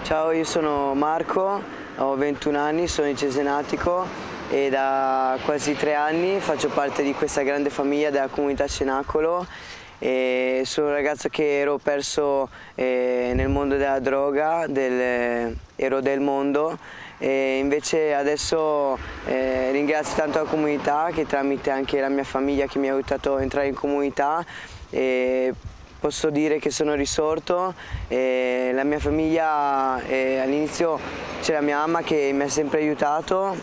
Ciao, io sono Marco, ho 21 anni, sono di Cesenatico e da quasi 3 anni faccio parte di questa grande famiglia della comunità Cenacolo. E sono un ragazzo che ero perso nel mondo della droga, ero del mondo, e invece adesso ringrazio tanto la comunità che tramite anche la mia famiglia che mi ha aiutato a entrare in comunità. Posso dire che sono risorto. La mia famiglia, all'inizio c'è la mia mamma che mi ha sempre aiutato,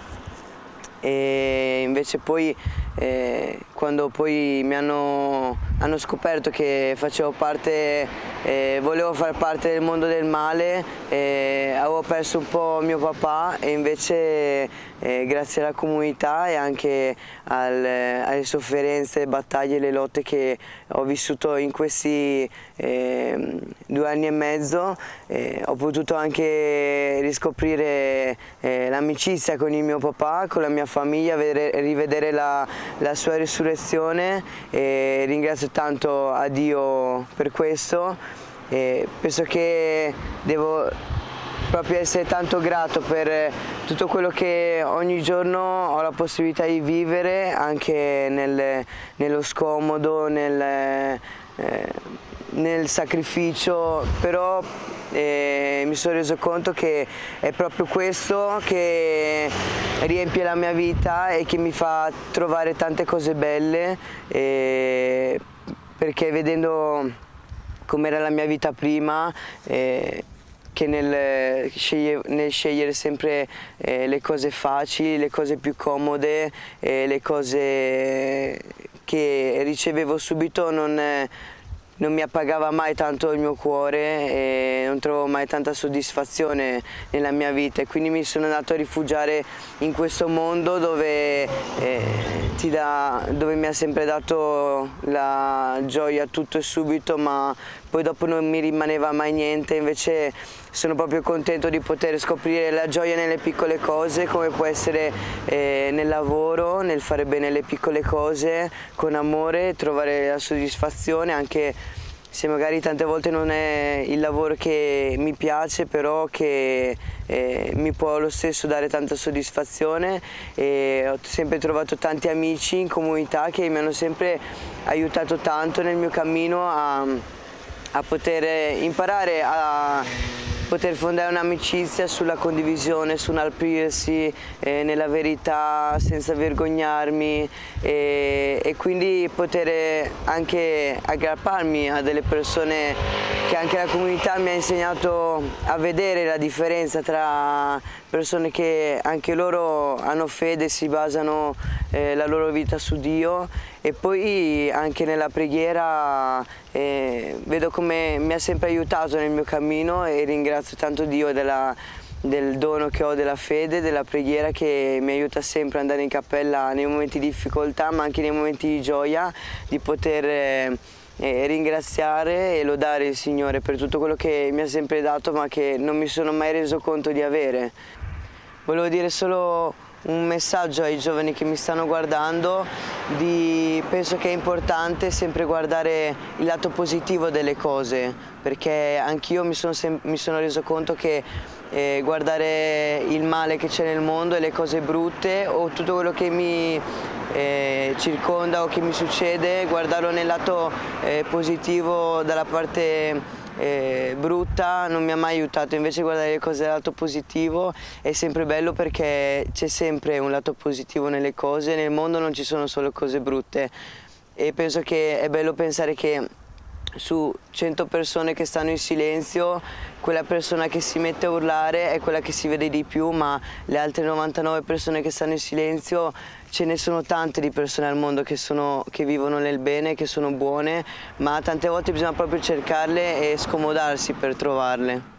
e invece poi quando poi hanno scoperto che facevo parte, volevo far parte del mondo del male, avevo perso un po' mio papà, e invece grazie alla comunità e anche alle sofferenze, le battaglie e le lotte che ho vissuto in questi 2 anni e mezzo, ho potuto anche riscoprire l'amicizia con il mio papà, con la mia famiglia, rivedere la sua risurrezione, e ringrazio tanto a Dio per questo. Penso che devo proprio essere tanto grato per tutto quello che ogni giorno ho la possibilità di vivere, anche nello scomodo, nel sacrificio, però mi sono reso conto che è proprio questo che riempie la mia vita e che mi fa trovare tante cose belle, perché vedendo com'era la mia vita prima, che nel scegliere sempre le cose facili, le cose più comode, le cose che ricevevo subito non mi appagava mai tanto il mio cuore, e non trovavo mai tanta soddisfazione nella mia vita, e quindi mi sono andato a rifugiare in questo mondo dove mi ha sempre dato la gioia tutto e subito, ma poi dopo non mi rimaneva mai niente. Invece sono proprio contento di poter scoprire la gioia nelle piccole cose, come può essere nel lavoro, nel fare bene le piccole cose con amore, trovare la soddisfazione, anche se magari tante volte non è il lavoro che mi piace, però che mi può lo stesso dare tanta soddisfazione. E ho sempre trovato tanti amici in comunità che mi hanno sempre aiutato tanto nel mio cammino a poter imparare a poter fondare un'amicizia sulla condivisione, sull'aprirsi nella verità senza vergognarmi, e quindi poter anche aggrapparmi a delle persone che anche la comunità mi ha insegnato a vedere la differenza tra persone che anche loro hanno fede, si basano la loro vita su Dio, e poi anche nella preghiera vedo come mi ha sempre aiutato nel mio cammino, e ringrazio tanto Dio del dono che ho della fede, della preghiera, che mi aiuta sempre ad andare in cappella nei momenti di difficoltà, ma anche nei momenti di gioia, di poter ringraziare e lodare il Signore per tutto quello che mi ha sempre dato, ma che non mi sono mai reso conto di avere. Volevo dire solo un messaggio ai giovani che mi stanno guardando: penso che è importante sempre guardare il lato positivo delle cose, perché anch'io mi sono reso conto che guardare il male che c'è nel mondo e le cose brutte, o tutto quello che mi circonda o che mi succede, guardarlo nel lato positivo dalla parte brutta non mi ha mai aiutato. Invece guardare le cose dal lato positivo è sempre bello, perché c'è sempre un lato positivo nelle cose, nel mondo non ci sono solo cose brutte, e penso che è bello pensare che su 100 persone che stanno in silenzio, quella persona che si mette a urlare è quella che si vede di più, ma le altre 99 persone che stanno in silenzio, ce ne sono tante di persone al mondo che vivono nel bene, che sono buone, ma tante volte bisogna proprio cercarle e scomodarsi per trovarle.